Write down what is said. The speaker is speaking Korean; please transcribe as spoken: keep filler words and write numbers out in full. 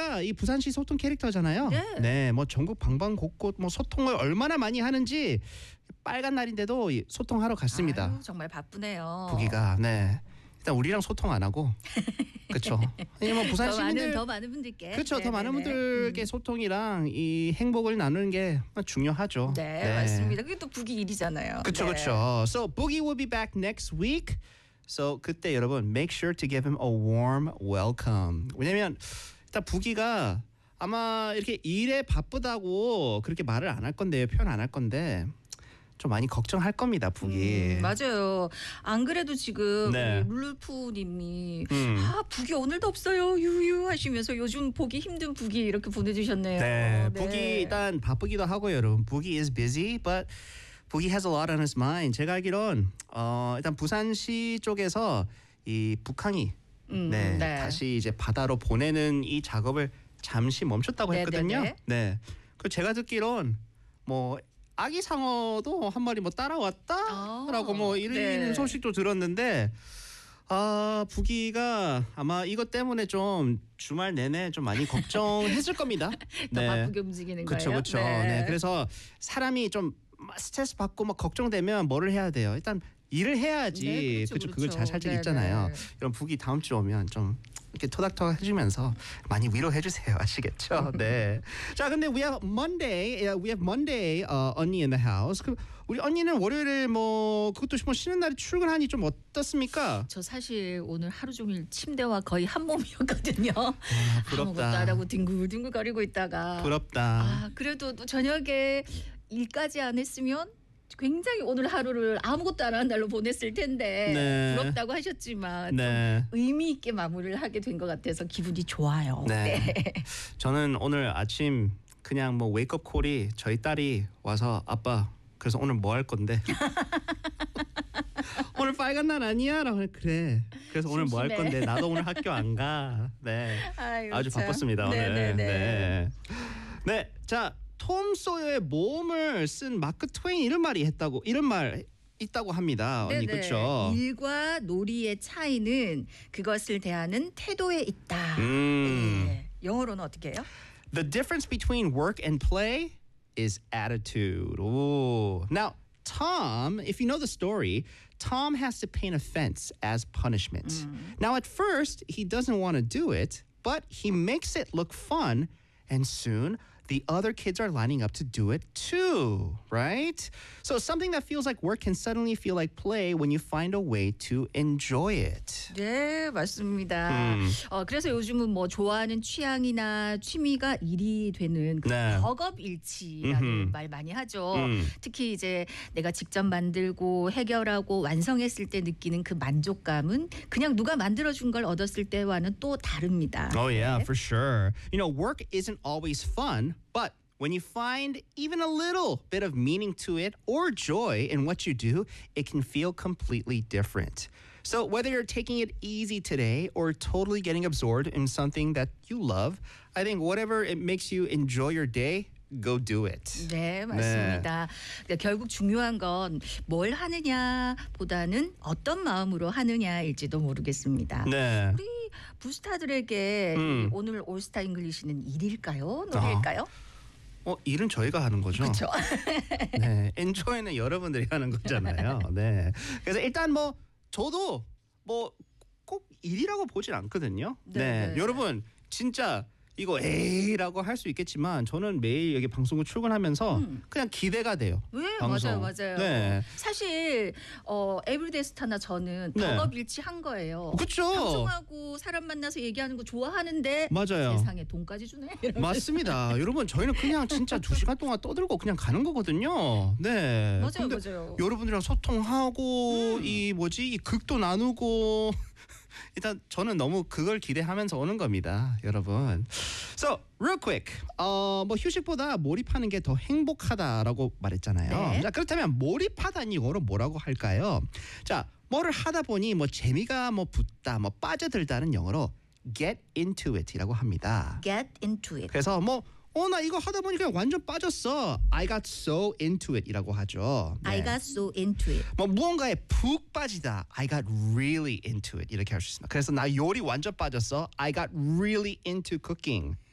부기가 이 부산시 소통 캐릭터잖아요. 네. 네, 뭐 전국 방방곡곡 뭐 소통을 얼마나 많이 하는지 빨간 날인데도 이 소통하러 갔습니다. 아유, 정말 바쁘네요. 부기가 네. 일단 우리랑 소통 안 하고 그렇죠. 뭐 부산 더 시민들 많은 더 많은 분들께 그렇죠. 더 많은 네네네. 분들께 음. 소통이랑 이 행복을 나누는 게 중요하죠. 네, 맞습니다. 그게 또 부기 일이잖아요. 그렇죠, 네. 그렇죠. So Boogie will be back next week. So 그때 여러분 make sure to give him a warm welcome. 왜냐면 일단 부기가 아마 이렇게 일에 바쁘다고 그렇게 말을 안 할 건데요. 표현 안 할 건데 좀 많이 걱정할 겁니다, 부기. 음, 맞아요. 안 그래도 지금 네. 룰루푸님이 음. 아 부기 오늘도 없어요 유유 하시면서 요즘 보기 힘든 부기 이렇게 보내주셨네요. 네, 부기 일단 바쁘기도 하고요, 여러분. 부기 is busy, but 부기 has a lot on his mind. 제가 알기론 어, 일단 부산시 쪽에서 이 북항이 음, 네, 네. 다시 이제 바다로 보내는 이 작업을 잠시 멈췄다고 네, 했거든요. 네, 네, 그 제가 듣기론 뭐 아기 상어도 한 마리 뭐 따라왔다라고 아, 뭐 이런 네. 소식도 들었는데. 아 부기가 아마 이것 때문에 좀 주말 내내 좀 많이 걱정했을 겁니다. 더 바쁘게 움직이는 그렇죠, 거예요. 그렇죠. 네. 그래서 사람이 좀 스트레스 받고 막 걱정되면 뭐를 해야 돼요? 일단 일을 해야지. 네, 그렇죠, 그렇죠. 그걸 그렇죠. 잘 살 적 네, 있잖아요. 네. 이런 부기 다음 주 오면 좀 이렇게 토닥토닥 해주면서 많이 위로해 주세요. 아시겠죠? 네. 자, 근데 we have Monday, yeah, we have Monday uh, 언니 in the house. 그 우리 언니는 월요일에 뭐 그것도 뭐 쉬는 날에 출근하니 좀 어떻습니까? 저 사실 오늘 하루 종일 침대와 거의 한 몸이었거든요. 아, 부럽다. 아무것도 안 하고 뒹굴뒹굴 거리고 있다가 부럽다. 아 그래도 또 저녁에 일까지 안 했으면 굉장히 오늘 하루를 아무것도 안 한 날로 보냈을 텐데 네. 부럽다고 하셨지만 네. 좀 의미 있게 마무리를 하게 된 것 같아서 기분이 좋아요. 네. 저는 오늘 아침 그냥 뭐 웨이크업 콜이 저희 딸이 와서 아빠 그래서 오늘 뭐 할 건데 오늘 빨간 날 아니야? 라고 그래. 그래서 오늘 뭐 할 심심해. 건데 나도 오늘 학교 안 가. 네. 아이고, 아주 참. 바빴습니다 오늘. 네네네. 네. 네. 자, 톰 소여의 모험을 쓴 마크 트웨인 이런 말이 했다고 이런 말 있다고 합니다. 언니 네네. 그렇죠? 일과 놀이의 차이는 그것을 대하는 태도에 있다. 음. 네. 영어로는 어떻게 해요? The difference between work and play is attitude. Ooh. Now, Tom, if you know the story, Tom has to paint a fence as punishment. Now, at first, he doesn't want to do it, but he makes it look fun, and soon the other kids are lining up to do it too, right? So something that feels like work can suddenly feel like play when you find a way to enjoy it. 네, 맞습니다. 음. 어, 그래서 요즘은 뭐 좋아하는 취향이나 취미가 일이 되는 그 네. 덕업일치라는 음흠. 말 많이 하죠. 음. 특히 이제 내가 직접 만들고 해결하고 완성했을 때 느끼는 그 만족감은 그냥 누가 만들어준 걸 얻었을 때와는 또 다릅니다. Oh yeah, 네. for sure. You know, work isn't always fun, but when you find even a little bit of meaning to it or joy in what you do, it can feel completely different. So whether you're taking it easy today or totally getting absorbed in something that you love, I think whatever it makes you enjoy your day, go do it. 네, 맞습니다. 그러니까 결국 중요한 건 뭘 하느냐보다는 어떤 마음으로 하느냐일지도 모르겠습니다. 네. 우리 부스타들에게 음. 오늘 올스타 잉글리시는 일일까요? 놀일까요? 어, 일은 저희가 하는 거죠. 그렇죠. 네, 엔조이는 여러분들이 하는 거잖아요. 네. 그래서 일단 뭐 저도 뭐 꼭 일이라고 보진 않거든요. 네, 네, 네. 여러분 진짜 이거 에이라고 할 수 있겠지만 저는 매일 여기 방송을 출근하면서 그냥 기대가 돼요. 네, 방송. 맞아요, 맞아요. 네, 사실 어, 에브리데이 스타나 저는 네. 덕업일치한 거예요. 그렇죠. 방송하고 사람 만나서 얘기하는 거 좋아하는데 맞아요. 세상에 돈까지 주네. 이러면서. 맞습니다. 여러분 저희는 그냥 진짜 두 시간 동안 떠들고 그냥 가는 거거든요. 네. 맞아요, 근데 맞아요. 여러분들이랑 소통하고 음. 이 뭐지 이 극도 나누고 일단 저는 너무 그걸 기대하면서 오는 겁니다, 여러분. So real quick, 어뭐 휴식보다 몰입하는 게 더 행복하다라고 말했잖아요. 네. 자 그렇다면 몰입하다는 영어로 뭐라고 할까요? 자 뭐를 하다 보니 뭐 재미가 뭐 붙다, 뭐 빠져들다는 영어로 get into it이라고 합니다. Get into it. 그래서 뭐 어 나 이거 하다 보니까 완전 빠졌어. I got so into it이라고 하죠. 네. I got so into it. 뭐 무언가에 푹 빠지다. I got really into it 이렇게 할 수 있습니다. 그래서 나 요리 완전 빠졌어. I got really into cooking.